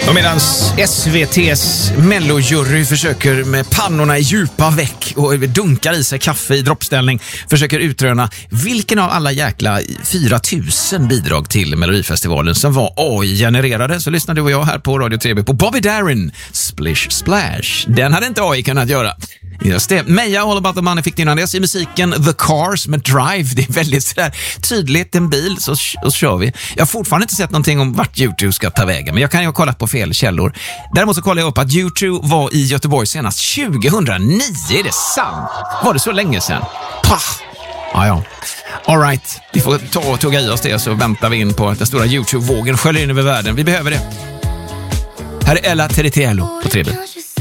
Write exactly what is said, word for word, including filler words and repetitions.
Och medan S V T:s mellojury försöker med pannorna i djupa veck och dunkar i sig kaffe i droppställning försöker utröna vilken av alla jäkla fyra tusen bidrag till Melodifestivalen som var A I-genererade, så lyssnade du och jag här på Radio tre B på Bobby Darin, Splish Splash. Den hade inte A I kunnat göra. Just det. Meja, All About the Money fick innan dess i musiken The Cars med Drive. Det är väldigt sådär tydligt, en bil, så, så kör vi. Jag har fortfarande inte sett någonting om vart YouTube ska ta vägen, men jag kan ju ha kollat på fel källor. Däremot så kollade jag upp att YouTube var i Göteborg senast tjugohundranio. Är det sant? Var det så länge sedan? Pah! Ja, ja. All right. Vi får ta och tugga i oss det, så väntar vi in på att den stora YouTube-vågen sköljer in över världen. Vi behöver det. Här är Ella Teritiello på tre B.